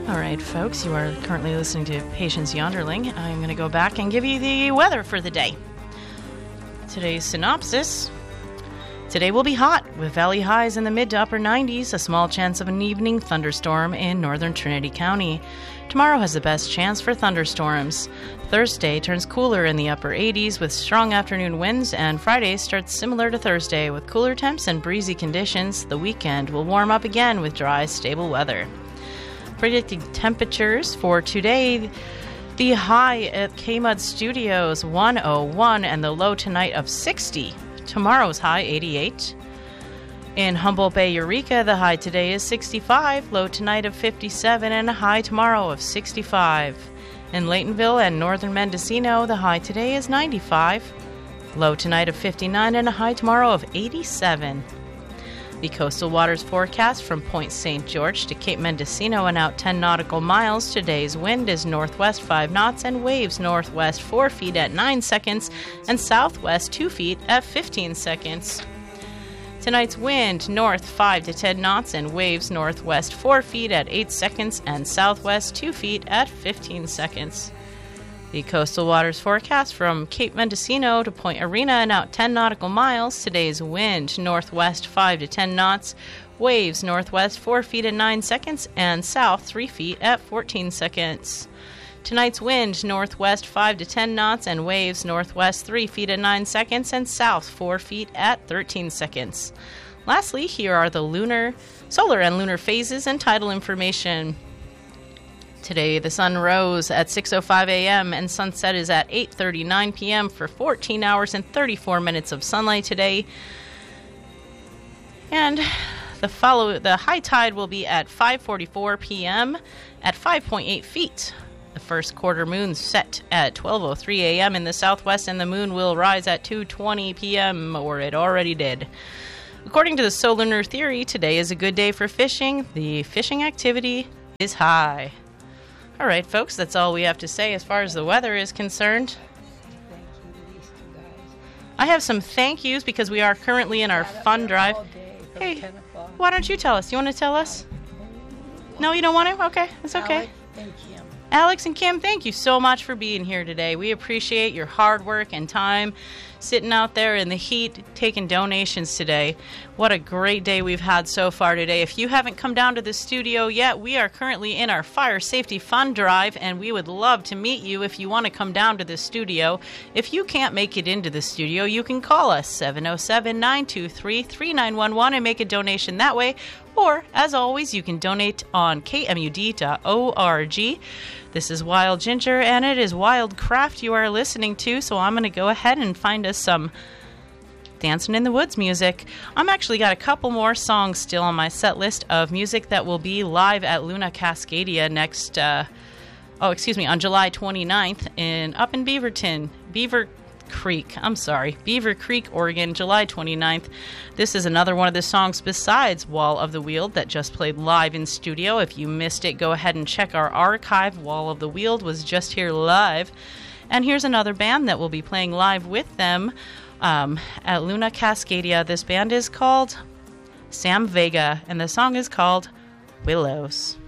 All right, folks, you are currently listening to Patience Yonderling. I'm going to go back and give you the weather for the day. Today's synopsis. Today will be hot, with valley highs in the mid to upper 90s, a small chance of an evening thunderstorm in northern Trinity County. Tomorrow has the best chance for thunderstorms. Thursday turns cooler in the upper 80s with strong afternoon winds, and Friday starts similar to Thursday with cooler temps and breezy conditions. The weekend will warm up again with dry, stable weather. Predicting temperatures for today, the high at KMUD Studios 101 and the low tonight of 60. Tomorrow's high 88. In Humboldt Bay, Eureka, the high today is 65, low tonight of 57, and a high tomorrow of 65. In Laytonville and northern Mendocino, the high today is 95, low tonight of 59, and a high tomorrow of 87. The coastal waters forecast from Point St. George to Cape Mendocino and out 10 nautical miles. Today's wind is northwest 5 knots and waves northwest 4 feet at 9 seconds and southwest 2 feet at 15 seconds. Tonight's wind north 5 to 10 knots and waves northwest 4 feet at 8 seconds and southwest 2 feet at 15 seconds. The coastal waters forecast from Cape Mendocino to Point Arena and out 10 nautical miles. Today's wind northwest 5 to 10 knots, waves northwest 4 feet at 9 seconds, and south 3 feet at 14 seconds. Tonight's wind northwest 5 to 10 knots and waves northwest 3 feet at 9 seconds, and south 4 feet at 13 seconds. Lastly, here are the solar and lunar phases and tidal information. Today, the sun rose at 6:05 a.m. and sunset is at 8:39 p.m. for 14 hours and 34 minutes of sunlight today. And the high tide will be at 5:44 p.m. at 5.8 feet. The first quarter moon set at 12:03 a.m. in the southwest, and the moon will rise at 2:20 p.m., or it already did. According to the solar theory, today is a good day for fishing. The fishing activity is high. All right, folks, that's all we have to say as far as the weather is concerned. I have some thank yous because we are currently in our fun drive. Hey, why don't you tell us? You want to tell us? No, you don't want to? Okay, that's okay. Alex and Kim, thank you so much for being here today. We appreciate your hard work and time sitting out there in the heat taking donations today. What a great day we've had so far today. If you haven't come down to the studio yet, we are currently in our Fire Safety Fund Drive, and we would love to meet you if you want to come down to the studio. If you can't make it into the studio, you can call us 707-923-3911 and make a donation that way. Or, as always, you can donate on kmud.org. This is Wild Ginger, and it is Wildcraft you are listening to, so I'm going to go ahead and find us some Dancing in the Woods music. I'm actually got a couple more songs still on my set list of music that will be live at Luna Cascadia on July 29th up in Beaver Creek, Oregon, July 29th. This is another one of the songs besides Wall of the Weald that just played live in studio. If you missed it, go ahead and check our archive. Wall of the Weald was just here live. And here's another band that will be playing live with them at Luna Cascadia. This band is called Sam Vega, and the song is called Willows.